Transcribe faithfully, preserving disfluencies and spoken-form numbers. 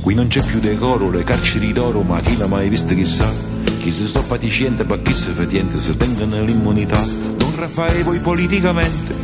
Qui non c'è più decoro, le carceri d'oro, ma chi l'ha mai visto chissà? Chi si sto fatiscente, ma chi si fatiente, se tengono l'immunità. Don Raffaele voi politicamente